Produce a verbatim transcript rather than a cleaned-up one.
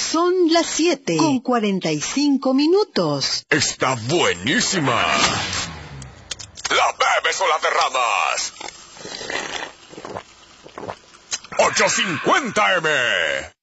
Son las siete con cuarenta y cinco minutos. Está buenísima. La bebes o la derramas. ocho cincuenta eme.